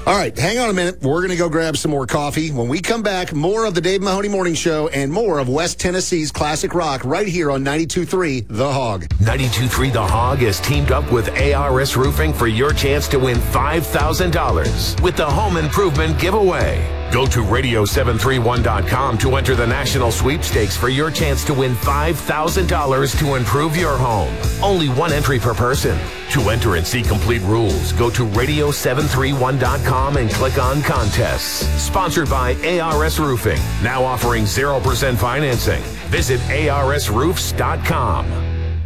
All right, hang on a minute. We're going to go grab some more coffee. When we come back, more of the Dave Mahoney Morning Show and more of West Tennessee's classic rock right here on 92.3 The Hog. 92.3 The Hog is teamed up with ARS Roofing for your chance to win $5,000 with the Home Improvement Giveaway. Go to radio731.com to enter the national sweepstakes for your chance to win $5,000 to improve your home. Only one entry per person. To enter and see complete rules, go to radio731.com and click on contests. Sponsored by ARS Roofing, now offering 0% financing. Visit arsroofs.com.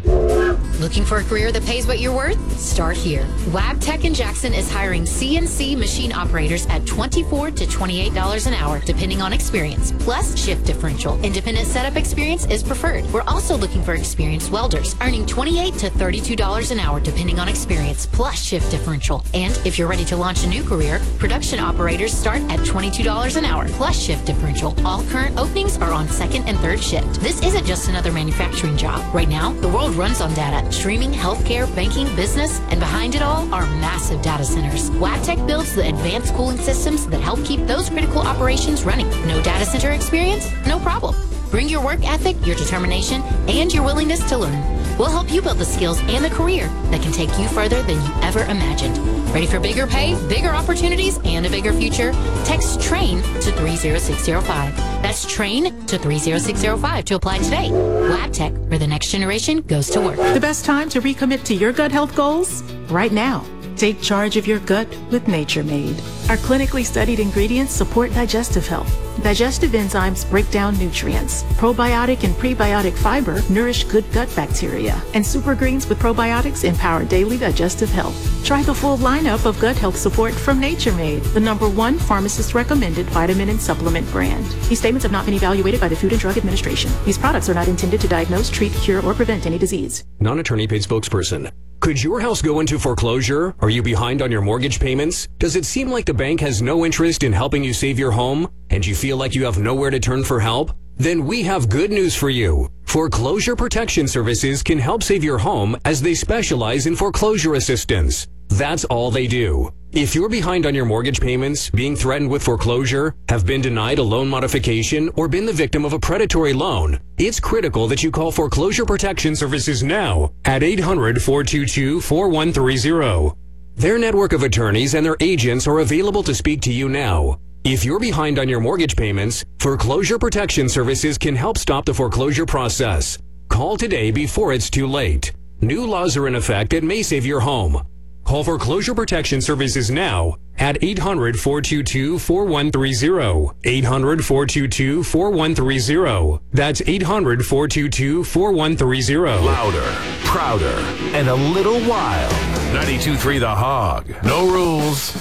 Looking for a career that pays what you're worth? Start here. Wabtec in Jackson is hiring CNC machine operators at $24 to $28 an hour, depending on experience, plus shift differential. Independent setup experience is preferred. We're also looking for experienced welders, earning $28 to $32 an hour, depending on experience, plus shift differential. And if you're ready to launch a new career, production operators start at $22 an hour, plus shift differential. All current openings are on second and third shift. This isn't just another manufacturing job. Right now, the world runs on data. Streaming, healthcare, banking, business, and behind it all are massive data centers. Wabtec builds the advanced cooling systems that help keep those critical operations running. No data center experience? No problem. Bring your work ethic, your determination, and your willingness to learn. We'll help you build the skills and the career that can take you further than you ever imagined. Ready for bigger pay, bigger opportunities, and a bigger future? Text TRAIN to 30605. That's TRAIN to 30605 to apply today. Wabtec, where the next generation goes to work. The best time to recommit to your gut health goals? Right now. Take charge of your gut with Nature Made. Our clinically studied ingredients support digestive health. Digestive enzymes break down nutrients. Probiotic and prebiotic fiber nourish good gut bacteria. And super greens with probiotics empower daily digestive health. Try the full lineup of gut health support from Nature Made, the #1 pharmacist-recommended vitamin and supplement brand. These statements have not been evaluated by the Food and Drug Administration. These products are not intended to diagnose, treat, cure, or prevent any disease. Non-attorney paid spokesperson. Could your house go into foreclosure? Are you behind on your mortgage payments? Does it seem like the bank has no interest in helping you save your home? And you feel like you have nowhere to turn for help? Then we have good news for you. Foreclosure Protection Services can help save your home as they specialize in foreclosure assistance. That's all they do. If you're behind on your mortgage payments, being threatened with foreclosure, have been denied a loan modification, or been the victim of a predatory loan, it's critical that you call Foreclosure Protection Services now at 800-422-4130. Their network of attorneys and their agents are available to speak to you now. If you're behind on your mortgage payments, Foreclosure Protection Services can help stop the foreclosure process. Call today before it's too late. New laws are in effect that may save your home. Call Foreclosure Protection Services now at 800-422-4130. 800-422-4130. That's 800-422-4130. Louder, prouder, and a little wild. 92.3 The Hog. No rules,